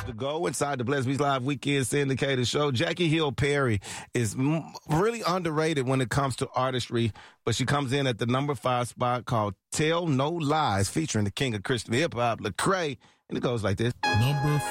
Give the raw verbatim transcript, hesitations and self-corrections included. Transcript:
to go inside the Bless Me Live Weekend Syndicated Show. Jackie Hill Perry is m- really underrated when it comes to artistry, but she comes in at the number five spot called Tell No Lies, featuring the king of Christian hip hop, Lecrae, and it goes like this. Number